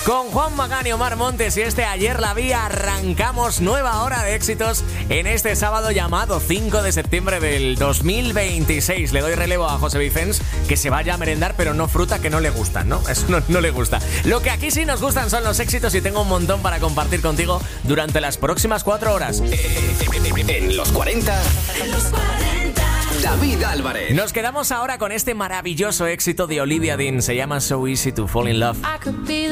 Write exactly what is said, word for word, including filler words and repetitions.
Con Juan Magán y Omar Montes y este Ayer la vi, arrancamos nueva hora de éxitos en este sábado llamado cinco de septiembre del dos mil veintiséis. Le doy relevo a José Vicens, que se vaya a merendar, pero no fruta, que no le gustan, ¿no? Eso no, no le gusta. Lo que aquí sí nos gustan son los éxitos y tengo un montón para compartir contigo durante las próximas cuatro horas. En los cuarenta, En los cuarenta, David Álvarez. Nos quedamos ahora con este maravilloso éxito de Olivia Dean. Se llama So Easy to Fall in Love. I could be